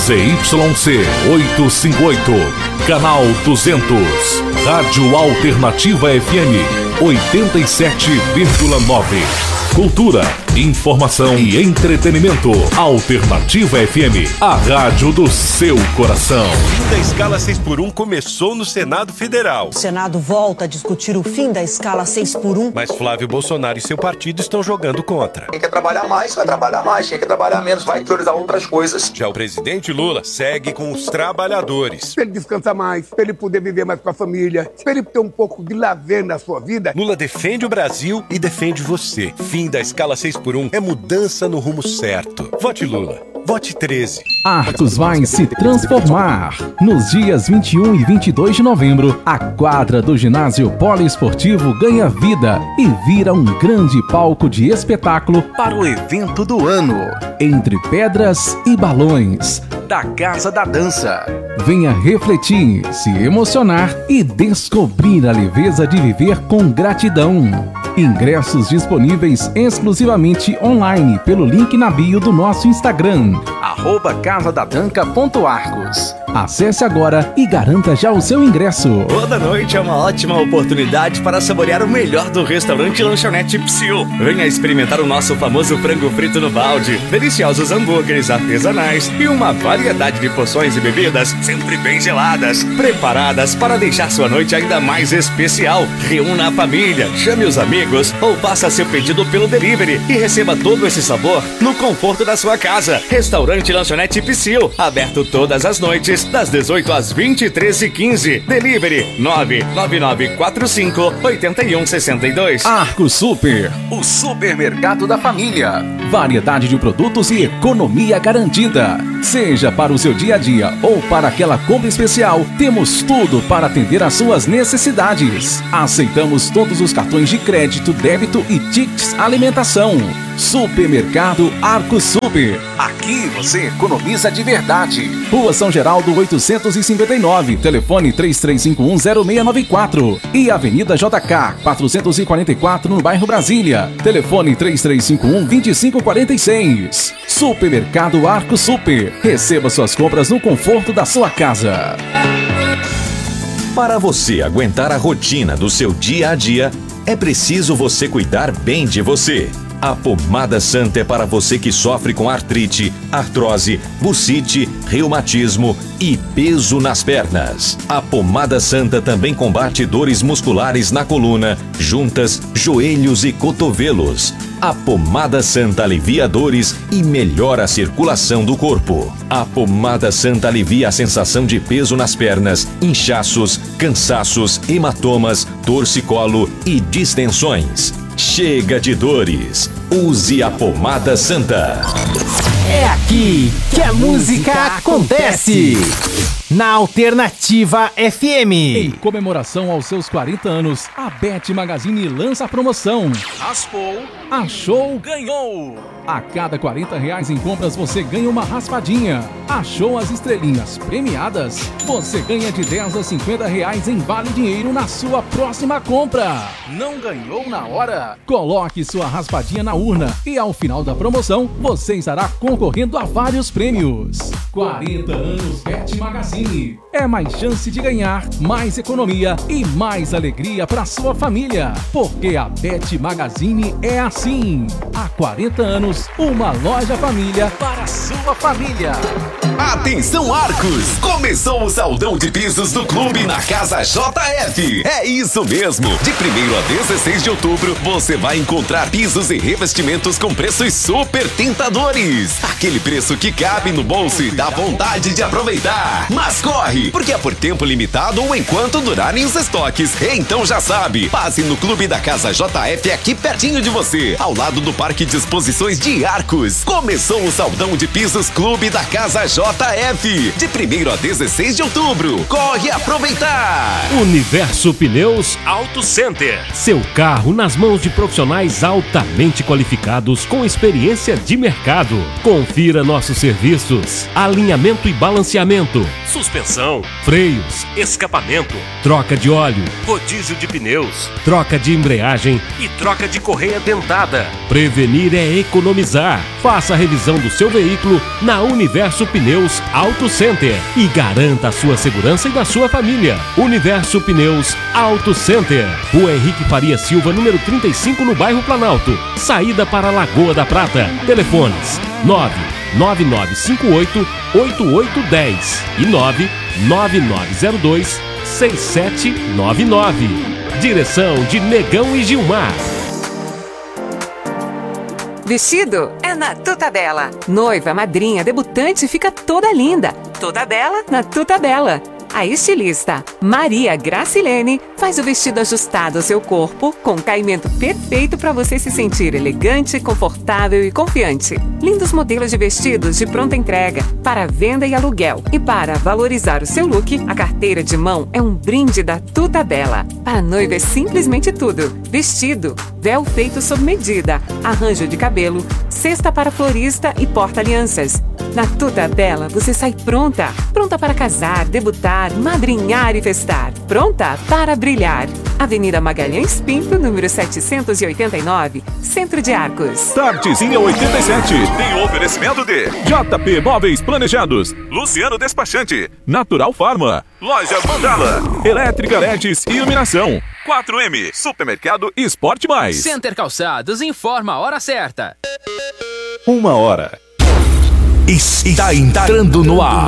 ZYC 858, canal 200, Rádio Alternativa FM 87,9. Cultura, informação e entretenimento. Alternativa FM, a rádio do seu coração. O fim da escala 6x1 começou no Senado Federal. O Senado volta a discutir o fim da escala 6x1. Mas Flávio Bolsonaro e seu partido estão jogando contra. Quem quer trabalhar mais, vai trabalhar mais. Quem quer trabalhar menos, vai priorizar outras coisas. Já o presidente Lula segue com os trabalhadores. Pra ele descansar mais, pra ele poder viver mais com a família, pra ele ter um pouco de lazer na sua vida. Lula defende o Brasil e defende você. Fim da escala 6x1 é mudança no rumo certo. Vote Lula. Vote 13. Arcos vai se transformar. Nos dias 21 e 22 de novembro, a quadra do ginásio poliesportivo ganha vida e vira um grande palco de espetáculo para o evento do ano. Entre pedras e balões, da Casa da Dança. Venha refletir, se emocionar e descobrir a leveza de viver com gratidão. Ingressos disponíveis exclusivamente online pelo link na bio do nosso Instagram, @casadadanca.arcos. Acesse agora e garanta já o seu ingresso. Toda noite é uma ótima oportunidade para saborear o melhor do restaurante Lanchonete Psyu. Venha experimentar o nosso famoso frango frito no balde, deliciosos hambúrgueres artesanais e uma variedade de porções e bebidas sempre bem geladas, preparadas para deixar sua noite ainda mais especial. Reúna a família, chame os amigos ou faça seu pedido pelo delivery e receba todo esse sabor no conforto da sua casa. Restaurante Lanchonete Psyu, aberto todas as noites, das 18 às 23h15. Delivery 99945-8162. Arco Super, o supermercado da família. Variedade de produtos e economia garantida. Seja para o seu dia a dia ou para aquela compra especial, temos tudo para atender às suas necessidades. Aceitamos todos os cartões de crédito, débito e tickets alimentação. Supermercado Arco Super. Aqui você economiza de verdade. Rua São Geraldo 859, telefone 33510694 e Avenida JK 444 no bairro Brasília, telefone 33512546. Supermercado Arco Super. Receba suas compras no conforto da sua casa. Para você aguentar a rotina do seu dia a dia, é preciso você cuidar bem de você. A Pomada Santa é para você que sofre com artrite, artrose, bursite, reumatismo e peso nas pernas. A Pomada Santa também combate dores musculares na coluna, juntas, joelhos e cotovelos. A Pomada Santa alivia dores e melhora a circulação do corpo. A Pomada Santa alivia a sensação de peso nas pernas, inchaços, cansaços, hematomas, torcicolo e distensões. Chega de dores. Use a Pomada Santa. É aqui que a música acontece. Na Alternativa FM. Em comemoração aos seus 40 anos, a Bet Magazine lança a promoção. Raspou, achou, ganhou. A cada R$40 em compras você ganha uma raspadinha. Achou as estrelinhas premiadas? Você ganha de R$10 a R$50 em vale dinheiro na sua próxima compra. Não ganhou na hora? Coloque sua raspadinha na urna e ao final da promoção você estará concorrendo a vários prêmios. 40 anos Bet Magazine. É mais chance de ganhar, mais economia e mais alegria para sua família. Porque a Bet Magazine é assim. Há 40 anos, uma loja família para a sua família. Atenção Arcos! Começou o saldão de pisos do clube na Casa JF. É isso mesmo! De 1º a 16 de outubro, você vai encontrar pisos e revestimentos com preços super tentadores. Aquele preço que cabe no bolso e dá vontade de aproveitar. Mas corre, porque é por tempo limitado ou enquanto durarem os estoques. Então já sabe, passe no clube da Casa JF aqui pertinho de você, ao lado do Parque de Exposições de Arcos. Começou o saldão de pisos Clube da Casa JF. De 1º a 16 de outubro. Corre aproveitar! Universo Pneus Auto Center. Seu carro nas mãos de profissionais altamente qualificados com experiência de mercado. Confira nossos serviços: alinhamento e balanceamento, suspensão, freios, escapamento, troca de óleo, rodízio de pneus, troca de embreagem e troca de correia dentada. Prevenir é economizar. Faça a revisão do seu veículo na Universo Pneus Pneus Auto Center e garanta a sua segurança e da sua família. Universo Pneus Auto Center. Rua Henrique Faria Silva, número 35, no bairro Planalto. Saída para Lagoa da Prata. Telefones 99958-8810 e 99902-6799. Direção de Negão e Gilmar. Vestido é na Tuta Bela. Noiva, madrinha, debutante fica toda linda. Toda bela na Tuta Bela. A estilista Maria Gracilene faz o vestido ajustado ao seu corpo, com caimento perfeito para você se sentir elegante, confortável e confiante. Lindos modelos de vestidos de pronta entrega para venda e aluguel. E para valorizar o seu look, a carteira de mão é um brinde da Tuta Bela. Para a noiva é simplesmente tudo: vestido, véu feito sob medida, arranjo de cabelo, cesta para florista e porta-alianças. Na Tuta Bela você sai pronta para casar, debutar, madrinhar e festar. Pronta para brilhar. Avenida Magalhães Pinto, número 789, Centro de Arcos. Tardezinha 87. Tem oferecimento de JP Móveis Planejados, Luciano Despachante, Natural Farma, Loja Mandala, Elétrica LEDs e Iluminação, 4M, Supermercado Esporte Mais. Center Calçados informa a hora certa. 1h. Está entrando no ar.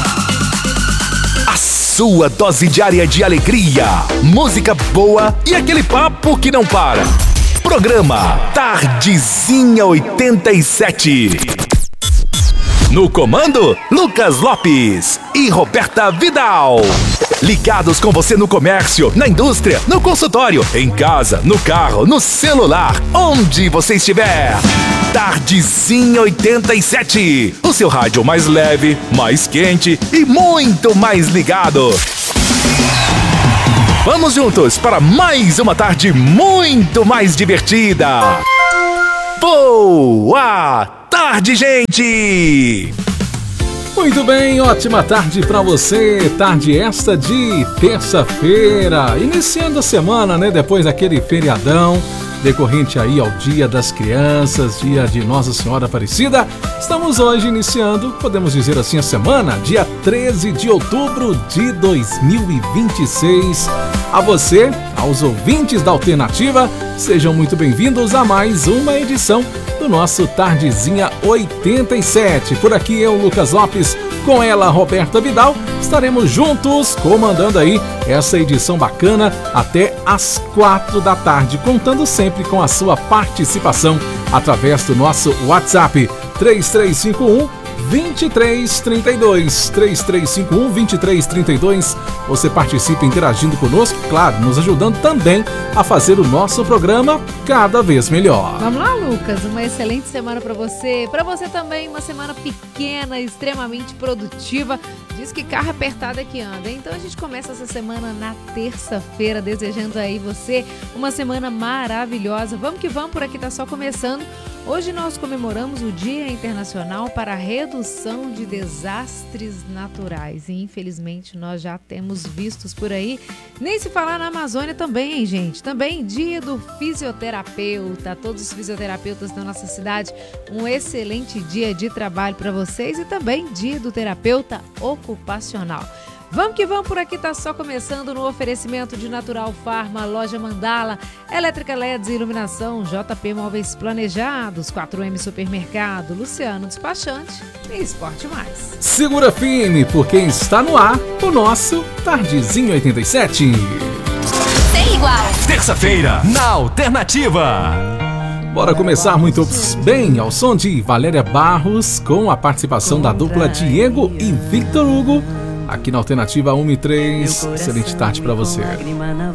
A sua dose diária de alegria, música boa e aquele papo que não para. Programa Tardezinha 87. No comando, Lucas Lopes e Roberta Vidal. Ligados com você no comércio, na indústria, no consultório, em casa, no carro, no celular, onde você estiver. Tardezinha 87. O seu rádio mais leve, mais quente e muito mais ligado. Vamos juntos para mais uma tarde muito mais divertida. Boa tarde, gente! Muito bem, ótima tarde para você. Tarde esta de terça-feira, iniciando a semana, né? Depois daquele feriadão decorrente aí ao Dia das Crianças, dia de Nossa Senhora Aparecida. Estamos hoje iniciando, podemos dizer assim, a semana, dia 13 de outubro de 2026. A você, aos ouvintes da Alternativa, sejam muito bem-vindos a mais uma edição do nosso Tardezinha 87. Por aqui eu, Lucas Lopes, com ela, Roberta Vidal, estaremos juntos comandando aí essa edição bacana até às 4 da tarde, contando sempre com a sua participação através do nosso WhatsApp 3351-2332, 3351-2332. Você participa interagindo conosco, claro, nos ajudando também a fazer o nosso programa cada vez melhor. Vamos lá, Lucas, uma excelente semana para você também, uma semana pequena, extremamente produtiva. Diz que carro apertado é que anda, então a gente começa essa semana na terça-feira, desejando aí você uma semana maravilhosa. Vamos que vamos, por aqui tá só começando. Hoje nós comemoramos o Dia Internacional para a Redução de Desastres Naturais e infelizmente nós já temos vistos por aí, nem se falar na Amazônia também, hein, gente? Também Dia do Fisioterapeuta, todos os fisioterapeutas da nossa cidade, um excelente dia de trabalho para vocês e também Dia do Terapeuta Ocupacional. Vamos que vamos, por aqui tá só começando no oferecimento de Natural Farma, Loja Mandala, Elétrica LEDs e Iluminação, JP Móveis Planejados, 4M Supermercado, Luciano Despachante e Esporte Mais. Segura firme, porque está no ar o nosso Tardezinho 87. Sem igual. Terça-feira, na Alternativa. Bora começar muito bem ao som de Valéria Barros, com a participação da dupla Diego e Victor Hugo, aqui na Alternativa 1 e 3. Excelente tarde para você.